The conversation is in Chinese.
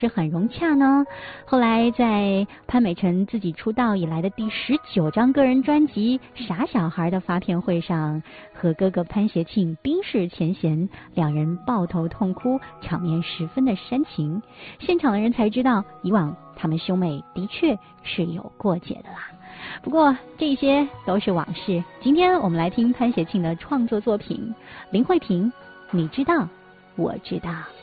是很融洽呢？后来在潘美辰自己出道以来的第19张个人专辑《傻小孩》的发片会上，和哥哥潘协庆冰释前嫌，两人抱头痛哭，场面十分的煽情。现场的人才知道，以往他们兄妹的确是有过节的啦。不过这些都是往事。今天我们来听潘协庆的创作作品《林慧萍》，你知道，我知道。